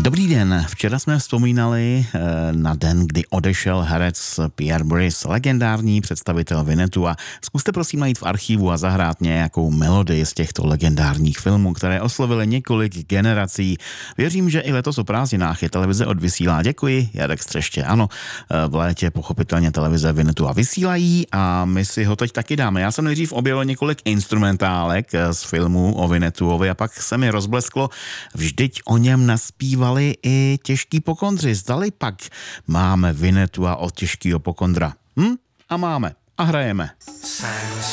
Dobrý den, včera jsme vzpomínali na den, kdy odešel herec Pierre Brice, legendární představitel Vinetu, a zkuste prosím najít v archivu a zahrát nějakou melodii z těchto legendárních filmů, které oslovily několik generací. Věřím, že i letos o prázdninách je televize odvysílá. Děkuji, Jarek Střeště. Ano, v létě pochopitelně televize Vinetu a vysílají a my si ho teď taky dáme. Já jsem nejdřív objevil několik instrumentálek z filmů o Vinetuovi a pak se mi rozblesklo, vždyť o něm naspívali i těžký pokondři. Zdali pak máme Vinetua od těžkýho pokondra. A máme. A hrajeme.